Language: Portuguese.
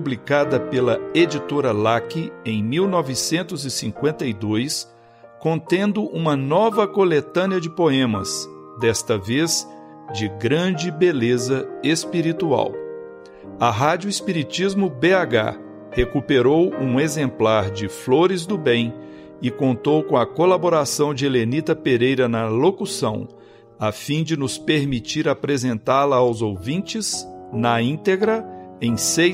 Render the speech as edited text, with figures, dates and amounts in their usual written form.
publicada pela editora LAC em 1952, contendo uma nova coletânea de poemas, desta vez de grande beleza espiritual. A Rádio Espiritismo BH recuperou um exemplar de Flores do Bem e contou com a colaboração de Helenita Pereira na locução, a fim de nos permitir apresentá-la aos ouvintes na íntegra em 6